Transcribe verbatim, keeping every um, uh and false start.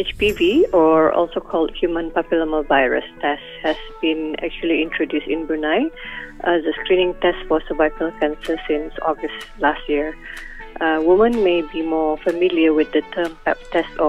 H P V, or also called human papillomavirus test, has been actually introduced in Brunei as a screening test for cervical cancer since August last year. Uh, women may be more familiar with the term Pap test or